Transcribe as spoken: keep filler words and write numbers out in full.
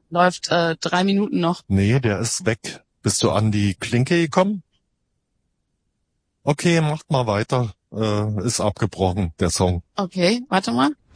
läuft äh, drei Minuten noch. Nee, der ist weg. Bist du an die Klinke gekommen? Okay, macht mal weiter. Äh, ist abgebrochen, der Song. Okay, warte mal.